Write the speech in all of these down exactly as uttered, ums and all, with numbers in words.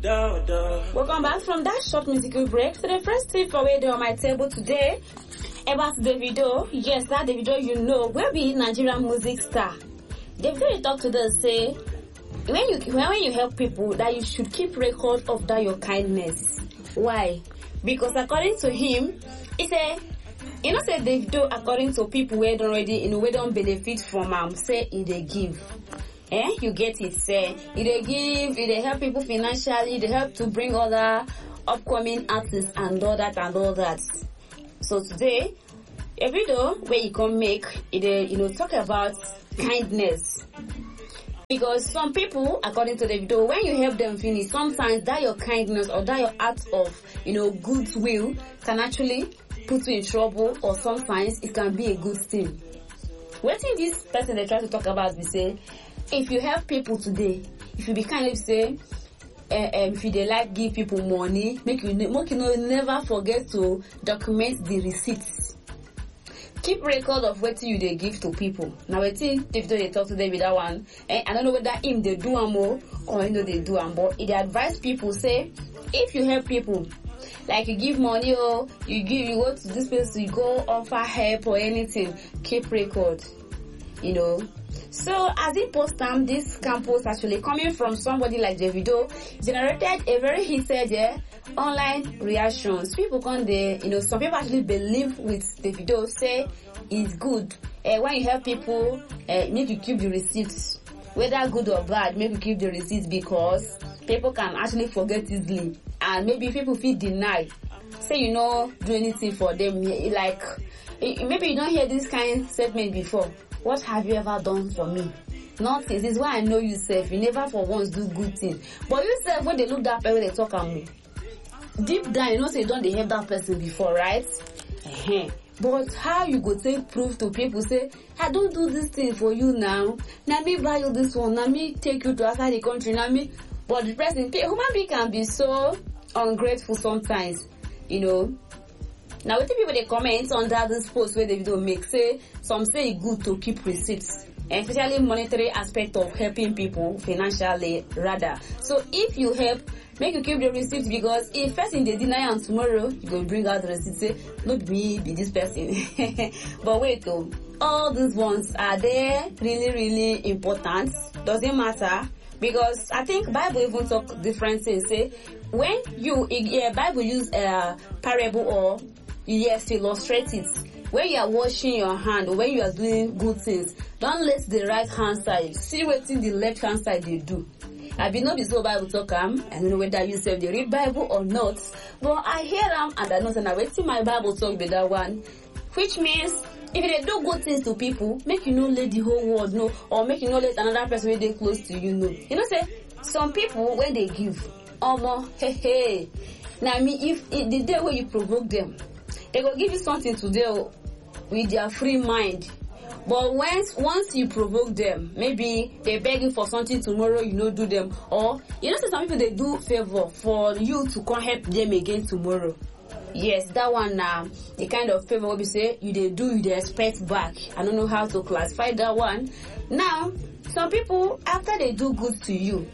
Welcome back from that short musical break to the first tip for where on my table today about Davido. Yes, that Davido you know will be Nigerian music star. Davido talk to us say when you when you help people that you should keep record of that your kindness. Why? Because according to him, he say you know say Davido according to people where don't already you know we don't benefit from am um, say he they give. Eh, you get it, say it they give, it they help people financially, they help to bring other upcoming artists and all that and all that. So today, a video where you can make it, you know, talk about kindness. Because some people, according to the video, when you help them finish, sometimes that your kindness or that your act of, you know, goodwill can actually put you in trouble, or sometimes it can be a good thing. What in this person they try to talk about, we say, if you help people today, if you be kind of say, uh, um, if you they like give people money, make you, make you know, never forget to document the receipts. Keep record of what you they give to people. Now I think if they talk to them with that one, eh, I don't know whether him they do a more or you know they do a more. They advise people say, if you help people, like you give money or you give you go to this place, you go offer help or anything, keep record. You know. So as he post them, this campus actually coming from somebody like Davido generated a very heated uh, online reactions. People come there, you know, some people actually believe with Davido, say it's good. Uh, when you help people, uh, make you keep the receipts. Whether good or bad, make you keep the receipts because people can actually forget easily. And maybe people feel denied. Say you know, do anything for them. Like, maybe you don't hear this kind of statement before. What have you ever done for me? Nothing. This is why I know you self. You never for once do good things. But you self, when they look that person, they talk on me. Deep down, you know, say, don't they help that person before, right? Uh-huh. But how you go take proof to people, say, I don't do this thing for you now. Now me buy you this one. Now me take you to outside the country. Now me, but the person, human being can be so ungrateful sometimes, you know. Now, what people they comment under this post where the video make say some say it's good to keep receipts, especially monetary aspect of helping people financially rather. So if you help, make you keep the receipts because if person they deny and tomorrow you go bring out the receipt say not me be this person. But wait though, all these ones are they really really important? Doesn't matter. Because I think Bible even talk different things. Say when you yeah, Bible use a parable or yes, illustrate it. When you are washing your hand or when you are doing good things, don't let the right hand side see what in the left hand side they do. I be not be so Bible talk am. I don't know whether you say they read Bible or not, but I hear them and I know that I wait till my Bible talk be that one, which means if they do good things to people, make you know let the whole world know, or make you know let another person when they close to you know. You know, say some people when they give, oh hey hey. Now I mean if, if the day when you provoke them, they will give you something today with their free mind. But once once you provoke them, maybe they beg you for something tomorrow, you know, do them. Or you know, some people they do favor for you to come help them again tomorrow. Yes, that one now, uh, the kind of favor what we say you they do, you they expect back. I don't know how to classify that one. Now, some people after they do good to you,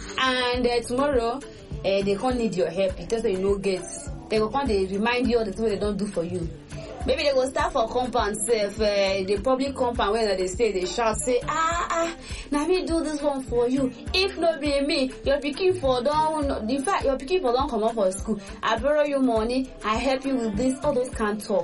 and uh, tomorrow uh, they can't need your help because they no get. They will come, they remind you of the things they don't do for you. Maybe they will start for compound self, uh, the public compound where they stay, they shout, say, ah, ah, now me do this one for you. If not be me, you're picking for don't, in fact, you're picking for don't come up for school. I borrow you money, I help you with this, all those can't talk.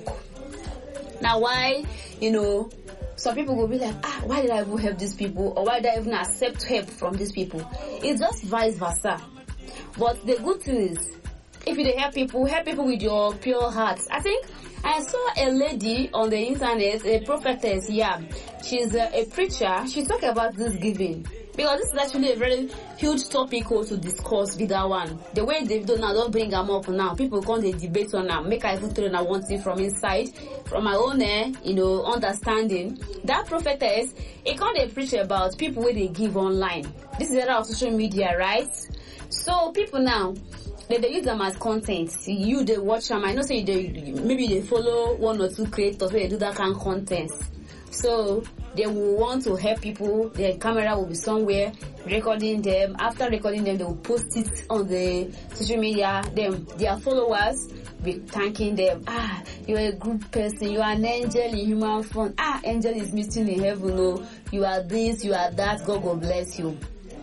Now why, you know, some people will be like, ah, why did I even help these people? Or why did I even accept help from these people? It's just vice versa. But the good thing is, if you help people, help people with your pure heart. I think I saw a lady on the internet, a prophetess, yeah. She's a, a preacher. She talked about this giving. Because this is actually a very huge topic to discuss with that one. The way they've done now, don't bring them up now. People come they debate on them. Make I put on one thing from inside, from my own, eh, you know, understanding. That prophetess, it can't they preach about people where they give online. This is era of social media, right? So people now, They, they use them as content. You they watch them. I know say they maybe they follow one or two creators where they do that kind of content. So they will want to help people. Their camera will be somewhere. recording them. After recording them, they will post it on the social media. Them, their followers be thanking them. Ah, you're a good person. You are an angel in human form. Ah, angel is meeting in heaven. Oh, you are this, you are that. God will bless you.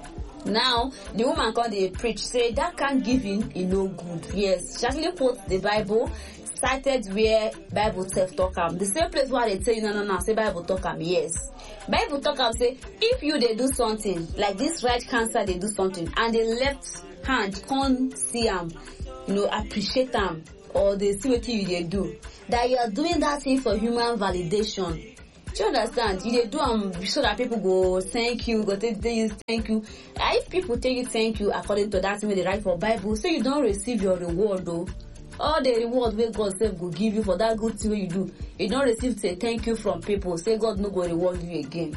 Now, the woman called the preach, say that can't give in, in no good. Yes, she actually quotes the Bible, cited where Bible self talk am. The same place where they tell you, no, no, no, say Bible talk am. Yes. Bible talk am say, if you they do something, like this right cancer, they do something, and the left hand can't see am, you know, appreciate them, or they see what you they do, that you are doing that thing for human validation. Do you understand? You dey do um so that people go thank you, go tell you thank you. And if people tell you thank you according to that thing they write for Bible, so you don't receive your reward though. All the reward where God self will give you for that good thing you do, you don't receive say thank you from people. Say God no go reward you again.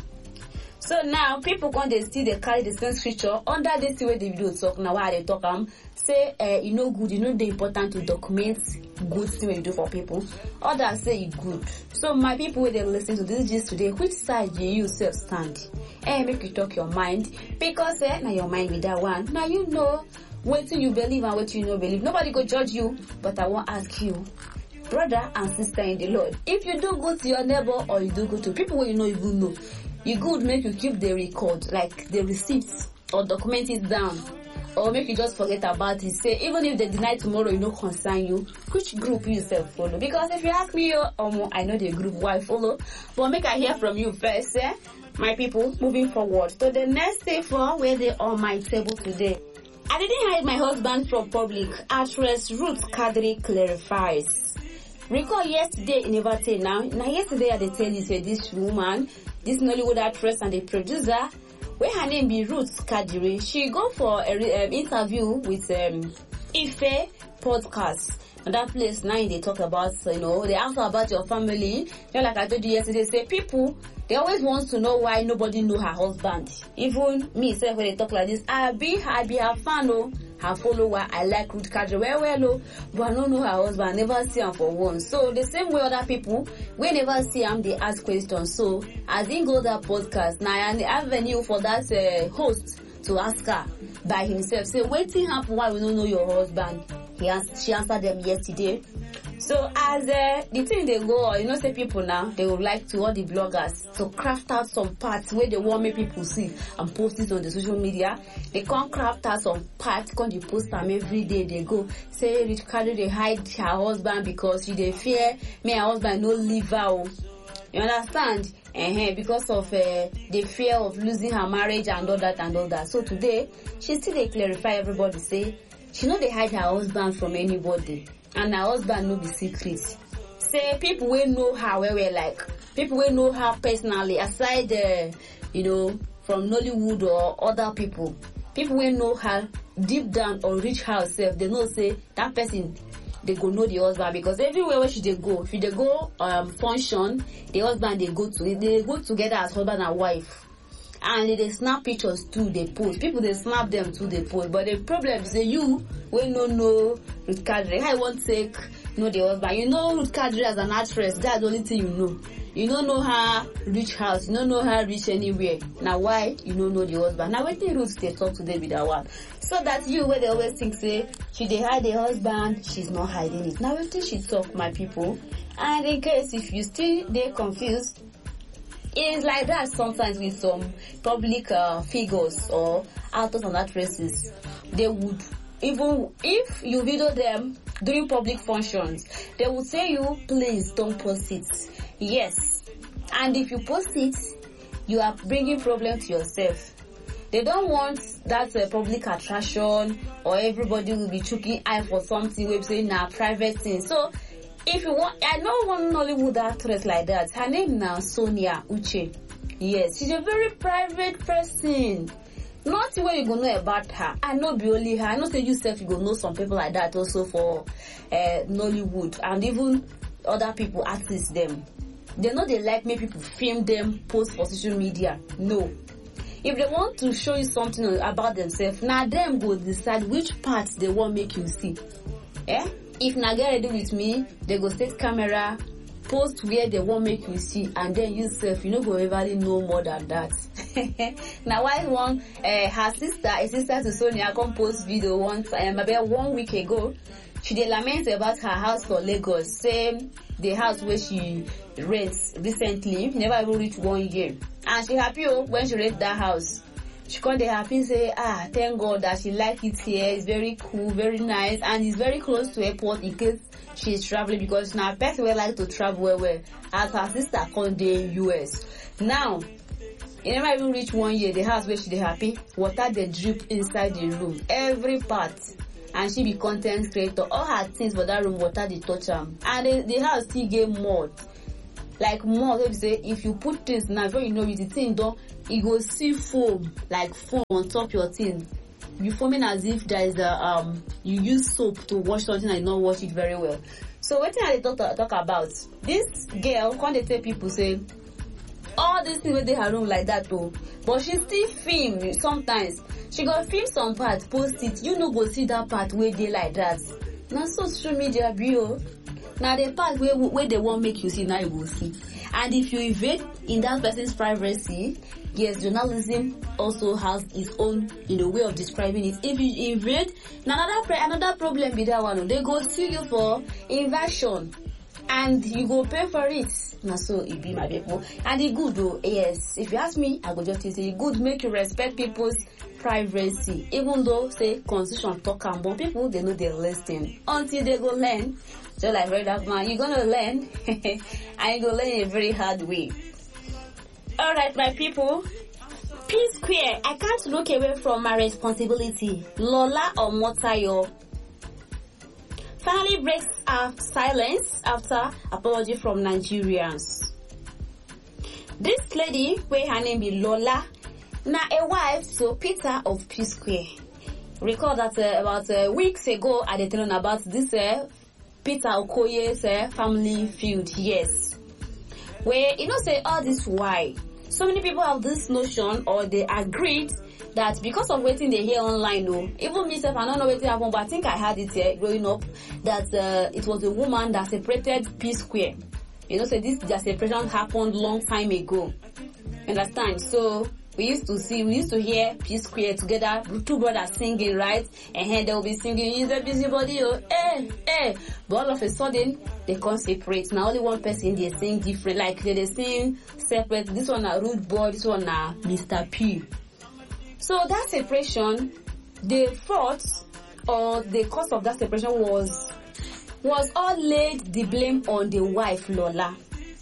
So now people when they see they carry the same scripture under this way the video talk now why they talk um say uh, you know good, you know the important to document good thing when you do for people. Others say it good. So my people when they listen to this gist today, which side do you self stand? Eh, make you talk your mind because eh now your mind with that one. Now you know what you believe and what you know believe. Nobody go judge you, but I won't ask you, brother and sister in the Lord, if you do good to your neighbor or you do good to people where you know even know, you good make you keep the record, like the receipts, or document it down, or make you just forget about it. Say even if they deny tomorrow, you know concern you. Which group you yourself follow? Because if you ask me, um, I know the group why I follow, but make I hear from you first, eh? My people, moving forward to the next day for where they on my table today. I didn't hide my husband from public. Actress Ruth Kadri clarifies. Recall yesterday in Everton now. Now yesterday I tell you say this woman, this Nollywood actress and the producer, where her name be Ruth Kadri, she go for an um, interview with um, Ife podcast. And that place now they talk about, you know, they ask her about your family. You know, like I told you yesterday, say people, they always want to know why nobody know her husband. Even me, say when they talk like this, I be, I be her fan, oh, her follower. I like Ruth Kadri well, well, oh, but I don't know her husband. I never see him for once. So the same way other people, we never see him, they ask questions. So I didn't go that podcast. Now I have a new for that uh, host to ask her by himself. Say, what thing happen? Why we don't know your husband? He ans- she answered them yesterday. So as uh, the thing they go, you know, say people now, they would like to, all the bloggers, to craft out some parts where they want make people see and post it on the social media. They can't craft out some parts, can't you post them every day. They go, say, Ruth Kadri, they hide her husband because she they fear me, her husband no leave her. You understand? Uh-huh, because of uh, the fear of losing her marriage and all that and all that. So today, she still they clarify everybody, say, she know they hide her husband from anybody. And her husband no be secret. Say people will know her where we're like people will know her personally aside uh, you know from Nollywood or other people. People will know her deep down or reach herself. They know say that person they go know the husband because everywhere where she they go, if they go um function, the husband they go to they go together as husband and wife. And they snap pictures too, they post. People they snap them too, they post. But the problem is that you will not know Ruth Kadri. I won't take know the husband. You know Ruth Kadri as an actress, that's the only thing you know. You don't know her reach house, you don't know her reach anywhere. Now why you don't know the husband? Now wait till Ruth they talk to them with that one. So that you where they always think say she they hide the husband, she's not hiding it. Now wait till she talk, my people. And in case if you still they confused, it's like that sometimes with some public uh, figures or actors and actresses. They would, even if you video them during public functions, they would say you, please don't post it. Yes. And if you post it, you are bringing problem to yourself. They don't want that uh, public attraction or everybody will be choking eye for something we're saying now private thing. So if you want, I know one Nollywood actress like that. Her name now Sonia Uche. Yes, she's a very private person. Nothing where you gonna know about her. I know be only her. I know say you self you gonna know some people like that also for uh, Nollywood and even other people artists them. They know they like make people film them, post for social media. No. If they want to show you something about themselves, now them go decide which parts they want make you see. Eh? If na get ready with me, they go set camera, post where they won't make you see, and then you self, you know, go ever know more than that. Now, why one, uh, her sister, a sister to Sonia, come post video once, um, about one week ago. She did lament about her house for Lagos, say the house where she rents recently never even reached one year, and she happy oh, when she rent that house. She come dey happy say, ah, thank God that she like it here. It's very cool, very nice, and it's very close to airport in case she's traveling, because now a person will like to travel well, well. As her sister come dey U S. Now, it never even reach one year. The house where she dey happy, water dey drip inside the room, every part. And she be content creator. All her things for that room, water dey touch am, and the, the house still get mud. Like mud, let me say, if you put things now, before you know it, the thing don't, it go see foam, like foam on top your thing. You foaming as if there is a um, you use soap to wash something and not wash it very well. So what thing I talk talk about? This girl, when they tell people say, all these things where they her room like that though, but she still film sometimes. She go film some part, post it. You no go see that part where they like that. Now social media bio. Now the part where where they won't make you see, now you will see. And if you invade in that person's privacy, yes, journalism also has its own, you know, way of describing it. If you invade, another another problem with that one, they go sue you for invasion, and you go pay for it. Now so it be my people, and it good though. Yes, if you ask me, I go just say it good make you respect people's privacy, even though say constitution talk am, but people they know they listen until they go learn. So like right up man, you're gonna learn and you're gonna learn in a very hard way. Alright my people, P Square, I can't look away from my responsibility. Lola Omotayo finally breaks her silence after apology from Nigerians. This lady, where her name be Lola, now a wife to Peter of P Square. Recall that uh, about uh, weeks ago I did tell about this uh, Peter Okoye's uh, family feud. Yes, where you know say all this why so many people have this notion, or they agreed that because of waiting they hear online, no, even myself I don't know what happened, but I think I had it here uh, growing up that uh, it was a woman that separated P Square. You know, so this their separation happened long time ago. Understand? So we used to see, we used to hear P Square together, two brothers singing, right? And then they will be singing, "He's a busybody, oh, eh, eh." But all of a sudden, they can't separate. Now only one person they sing different, like they, they sing separate. This one a Rude Boy, this one a Mister P. So that separation, the fault or the cause of that separation was was all laid the blame on the wife Lola.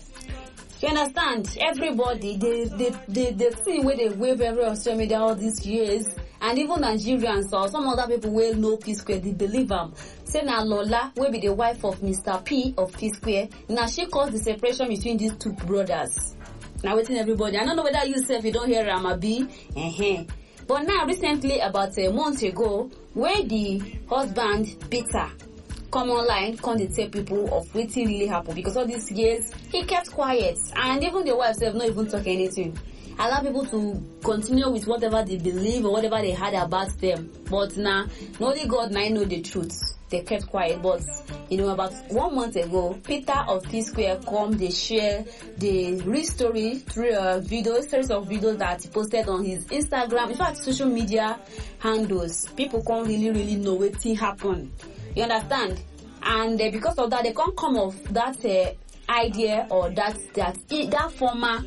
You understand? Everybody, they they they they see where they wave every on social media all these years, and even Nigerians or some other people will know P Square, they believe them. Say now Lola will be the wife of Mister P of P Square. Now she caused the separation between these two brothers. Now waiting everybody. I don't know whether you self you don't hear Ramabi. Uh-huh. But now recently, about a month ago, where the husband Peter come online, come to tell people of what really happened, because all these years he kept quiet, and even the wife self not even talk anything. Allow people to continue with whatever they believe or whatever they heard about them. But now, nah, only God now know the truth. They kept quiet. But you know, about one month ago, Peter of P Square come, they share the real story through a video, series of videos that he posted on his Instagram. In fact, social media handles. People can't really, really know what happened. You understand? And uh, because of that, they can't come off that uh, idea or that that that former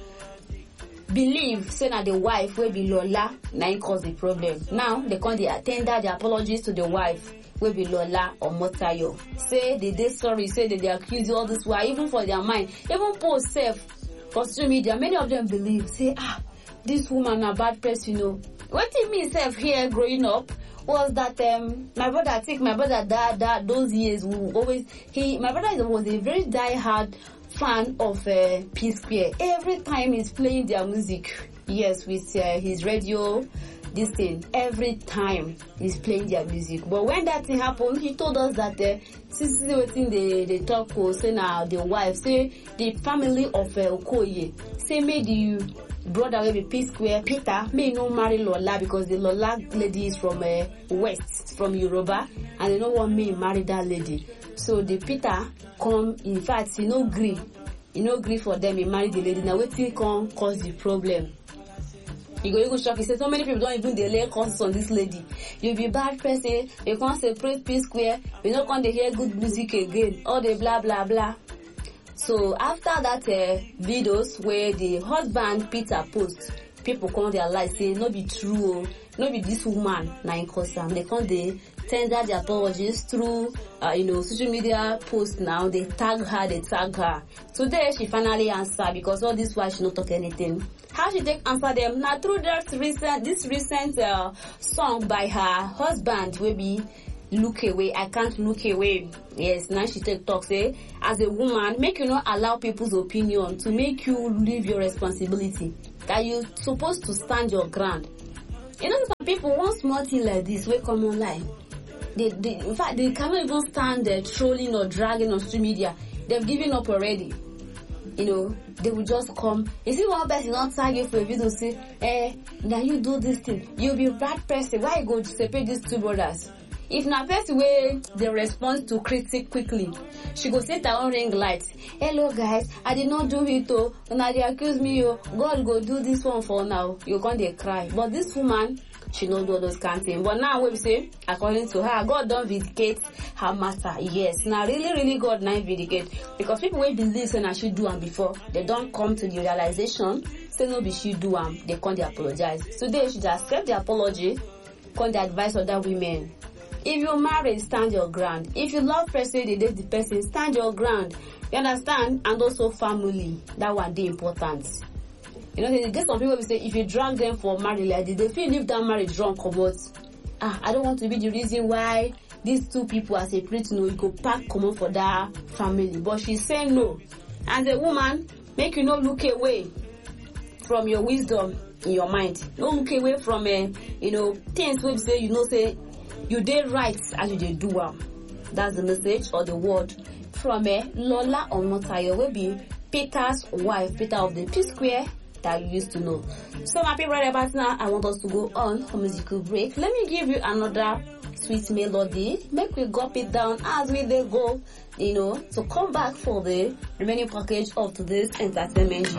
believe say that the wife will be Lola now cause the problem. Now they can't they tender the apologies to the wife will be Lola or Motayo. Say they they sorry, say that they accuse you all this while, even for their mind, even post self for social media. Many of them believe say ah this woman a bad person, you know. What it means self here growing up was that um my brother, I think my brother that that those years will always he my brother was a very die-hard fan of uh, P Square. Every time he's playing their music, yes, with uh, his radio, this thing, every time he's playing their music. But when that thing happened, he told us that uh, since waiting they they talk was say now the wife say the family of uh, Okoye say made the brother will be P Square Peter may no marry Lola because the Lola lady is from uh, West, from Yoruba, and they don't want me marry that lady. So the Peter come, in fact he no agree you no gree for them, you marry the lady. Now wetin come cause the problem? You go, you go shock. You say so many people don't even delay causes on this lady. You be bad person. You can't separate P Square. You not going to hear good music again. All the blah blah blah. So after that uh, videos where the husband Peter post, people come their life say no be true, no be this woman na in cause am. They come they tender their apologies through uh, you know social media posts. Now they tag her, they tag her. Today she finally answered because all this while she not talk anything. How she take answer them? Now through that recent this recent uh, song by her husband will be Look Away, I Can't Look Away. Yes, now she take talk say as a woman, make you not allow people's opinion to make you leave your responsibility. That you supposed to stand your ground. You know some people want small thing like this will come online. They, they in fact they cannot even stand there trolling or dragging on social media. They've given up already. You know, they will just come. You see one person not tag you for a video say, eh, now you do this thing. You'll be a bad person. Why you go to separate these two brothers? If na person way they respond to critic quickly, she go set her own ring light. Hello guys, I did not do it oh. Now they accuse me oh. God go do this one for now. You can't they cry. But this woman, she no do all those kind of things. But now we say, according to her, God don't vindicate her matter. Yes, now really, really God not vindicate. Because people will believe say I should do them before. They don't come to the realization, say no be she do them. They can't they apologize. Today she just accept the apology, can't they advise other women. If you're married, stand your ground. If you love person, they date the person, stand your ground. You understand? And also family. That one they important. You know, there's some people who say if you drag them for marriage like this, they feel leave that marriage wrong, but ah, I don't want to be the reason why these two people are separate. No, you go pack common for that family. But she's saying no. As a woman, make you not look away from your wisdom in your mind. Don't look away from uh, you know things where you say you know say you did right as you did do am. That's the message or the word from uh, Lola Omotayo, will be Peter's wife, Peter of the P Square that you used to know. So my people right about now, I want us to go on a musical break. Let me give you another sweet melody. Make we gulp it down as we they go, you know, to come back for the remaining package of today's entertainment.